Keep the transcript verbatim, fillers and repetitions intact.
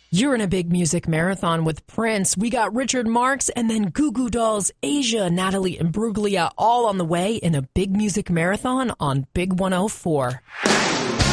You're in a big music marathon with Prince. We got Richard Marx and then Goo Goo Dolls, Asia, Natalie Imbruglia all on the way in a big music marathon on Big one oh four.